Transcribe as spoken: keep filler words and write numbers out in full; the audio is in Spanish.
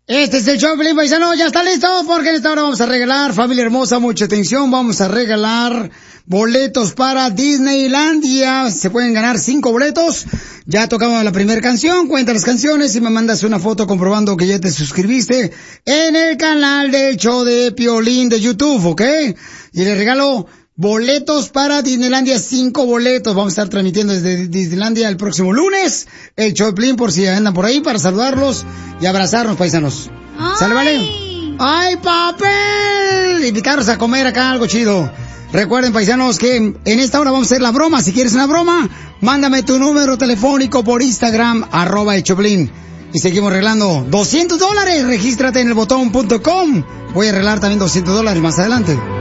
Este es el show, Pelín Paisano, ya está listo, porque en esta hora vamos a regalar, familia hermosa, mucha atención, vamos a regalar boletos para Disneylandia. Se pueden ganar cinco boletos. Ya tocamos la primera canción, cuenta las canciones y me mandas una foto comprobando que ya te suscribiste en el canal del show de Piolín de YouTube, ¿ok? Y le regalo boletos para Disneylandia, cinco boletos. Vamos a estar transmitiendo desde Disneylandia el próximo lunes. El show de Piolín, por si andan por ahí, para saludarlos y abrazarnos, paisanos. ¿Sale, vale? ¡Ay, papel! Invitarlos a comer acá algo chido. Recuerden, paisanos, que en esta hora vamos a hacer la broma. Si quieres una broma, mándame tu número telefónico por Instagram, arroba el Choplin. Y seguimos arreglando doscientos dólares. Regístrate en el botón punto com. Voy a arreglar también doscientos dólares más adelante.